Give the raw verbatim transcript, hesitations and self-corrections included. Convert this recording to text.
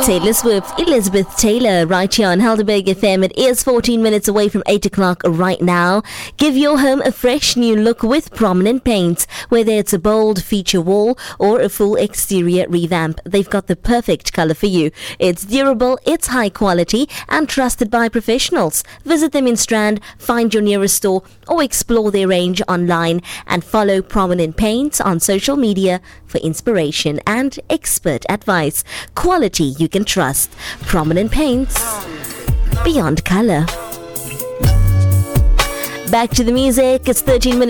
Taylor Swift, Elizabeth Taylor, right here on Helderberg F M. It is fourteen minutes away from eight o'clock right now. Give your home a fresh new look with Prominent Paints. Whether it's a bold feature wall or a full exterior revamp, they've got the perfect color for you. It's durable, it's high quality, and trusted by professionals. Visit them in Strand, find your nearest store, or explore their range online, and follow Prominent Paints on social media for inspiration and expert advice. Quality you can trust. Prominent Paints, beyond color. Back to the music. It's thirteen minutes